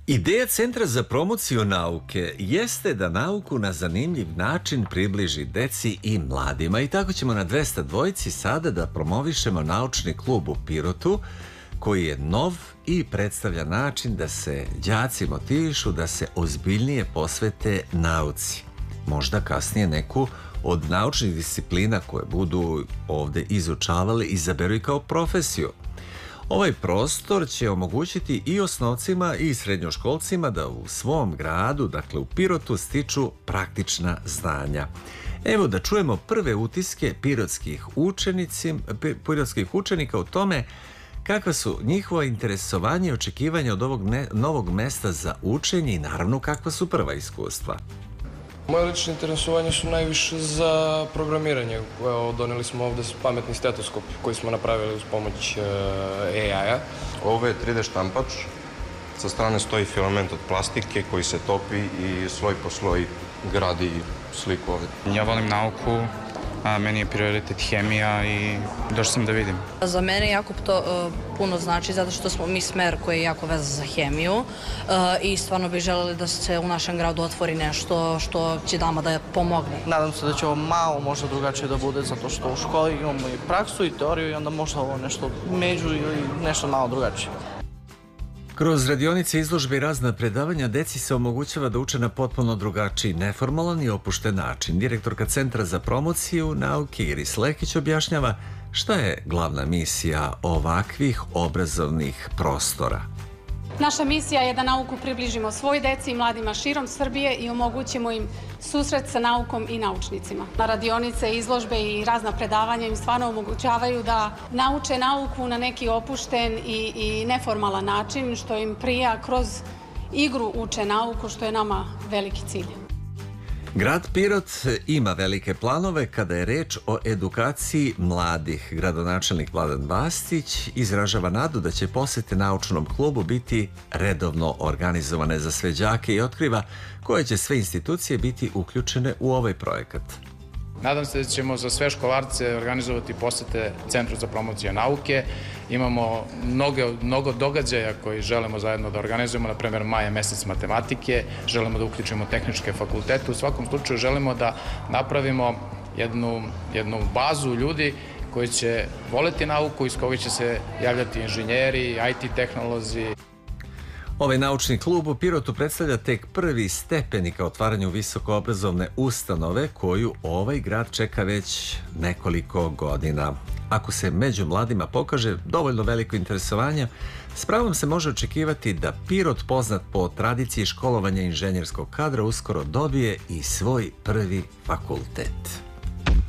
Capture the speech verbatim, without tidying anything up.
Ideja Centra za promociju nauke jeste da nauku na zanimljiv način približi deci i mladima i tako ćemo na dvesta dvojici sada da promovišemo naučni klub u Pirotu koji je nov i predstavlja način da se đaci motivišu da se ozbiljnije posvete nauci. Možda kasnije neku od naučnih disciplina koje budu ovde izučavali izaberu i kao profesiju. Ovaj prostor će omogućiti i osnovcima i srednjoškolcima da u svom gradu, dakle u Pirotu, stiču praktična znanja. Evo da čujemo prve utiske pirotskih, učenici, pirotskih učenika o tome kakva su njihova interesovanja i očekivanja od ovog ne, novog mesta za učenje i naravno kakva su prva iskustva. Moje lične interesovanje su najviše za programiranje. Evo, doneli smo ovde pametni stetoskop koji smo napravili uz pomoć uh, A I-a. Ovo je tri D štampač. Sa strane stoji filament od plastike koji se topi i sloj po sloj gradi sliku ovde. Ja volim nauku, a meni je prioritet hemija i došao sam da vidim. Za mene jako to uh, puno znači zato što smo mi smer koji je jako vezan za hemiju uh, i stvarno bi želeli da se u našem gradu otvori nešto što će nama da pomogne. Nadam se da će ovo malo možda drugačije da bude zato što u školi imamo i praksu i teoriju i onda možda ovo nešto među ili nešto malo drugačije. Kroz radionice, izložbe i razna predavanja deci se omogućava da uče na potpuno drugačiji, neformalan i opušten način. Direktorka Centra za promociju nauke Iris Lekić objašnjava šta je glavna misija ovakvih obrazovnih prostora. Naša misija je da nauku približimo svoj deci i mladima širom Srbije i omogućimo im susret sa naukom i naučnicima. Na radionice, izložbe i razna predavanja im stvarno omogućavaju da nauče nauku na neki opušten i, i neformalan način, što im prija kroz igru uče nauku, što je nama veliki cilj. Grad Pirot ima velike planove kada je reč o edukaciji mladih. Gradonačelnik Vladan Bastić izražava nadu da će posete naučnom klubu biti redovno organizovane za sve đake i otkriva koje će sve institucije biti uključene u ovaj projekat. Nadam se da ćemo za sve školarce organizovati posete Centru za promociju nauke. Imamo mnogo, mnogo događaja koji želimo zajedno da organizujemo, na primjer maj je mesec matematike, želimo da uključimo tehničke fakultete. U svakom slučaju želimo da napravimo jednu, jednu bazu ljudi koji će voleti nauku, iz koga će se javljati inženjeri, I T tehnolozi. Ovaj naučni klub u Pirotu predstavlja tek prvi stepenik ka otvaranju visokoobrazovne ustanove koju ovaj grad čeka već nekoliko godina. Ako se među mladima pokaže dovoljno veliko interesovanje, s pravom se može očekivati da Pirot, poznat po tradiciji školovanja inženjerskog kadra, uskoro dobije i svoj prvi fakultet.